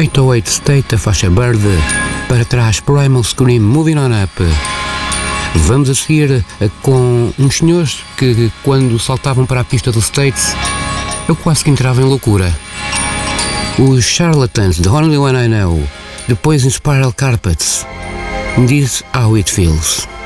808 State, a faixa Bird, para trás Primal Scream, Moving On Up. Vamos a seguir com uns senhores que quando saltavam para a pista do States eu quase que entrava em loucura. Os Charlatans, The Only One I Know, depois em Spiral Carpets, This How It Feels.